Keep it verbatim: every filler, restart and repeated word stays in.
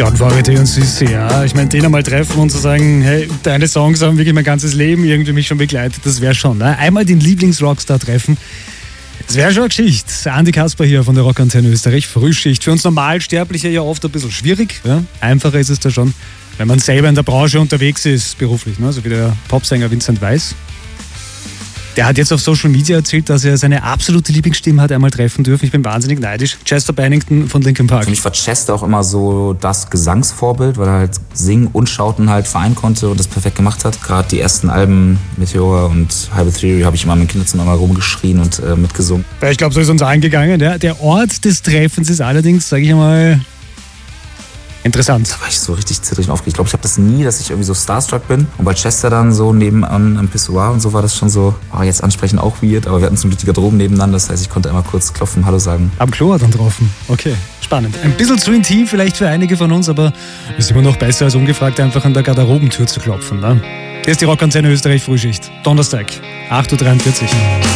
John Fogerty und Süße, ja. Ich meine, den einmal treffen und zu sagen, hey, deine Songs haben wirklich mein ganzes Leben irgendwie mich schon begleitet, das wäre schon, ne? Einmal den Lieblingsrockstar treffen, das wäre schon eine Geschichte. Andi Kasper hier von der Rockantenne Österreich, Frühschicht. Für uns Normalsterbliche ja oft ein bisschen schwierig, ja? Einfacher ist es da schon, wenn man selber in der Branche unterwegs ist, beruflich, ne? So wie der Popsänger Vincent Weiss. Der hat jetzt auf Social Media erzählt, dass er seine absolute Lieblingsstimme hat einmal treffen dürfen. Ich bin wahnsinnig neidisch. Chester Bennington von Linkin Park. Für mich war Chester auch immer so das Gesangsvorbild, weil er halt singen und schauten halt vereinen konnte und das perfekt gemacht hat. Gerade die ersten Alben, Meteora und Hybrid Theory, habe ich immer mit Kinderzimmer mal rumgeschrien und äh, mitgesungen. Ja, ich glaube, so ist uns eingegangen. Ja. Der Ort des Treffens ist allerdings, sage ich mal, interessant. Da war ich so richtig zittrig und aufgeregt. Ich glaube, ich habe das nie, dass ich irgendwie so starstruck bin. Und bei Chester dann so nebenan am Pissoir und so war das schon so, oh, jetzt ansprechen auch weird, aber wir hatten zum Glück die Garderoben nebeneinander, das heißt, ich konnte einmal kurz klopfen, Hallo sagen. Am Klo hat dann getroffen. Okay, spannend. Ein bisschen zu intim vielleicht für einige von uns, aber ist immer noch besser, als ungefragt einfach an der Garderobentür zu klopfen. Ne? Hier ist die Rockantenne Österreich Frühschicht. Donnerstag, acht Uhr dreiundvierzig.